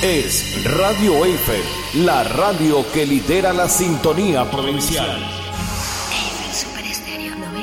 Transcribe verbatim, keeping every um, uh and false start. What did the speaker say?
es Radio Eiffel, la radio que lidera la sintonía provincial. Eiffel Super Estéreo noventa y